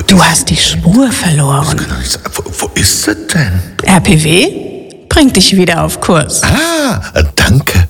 Du hast die Spur verloren. Kann doch nicht sein. Wo ist sie denn? RPW bringt dich wieder auf Kurs. Ah, danke.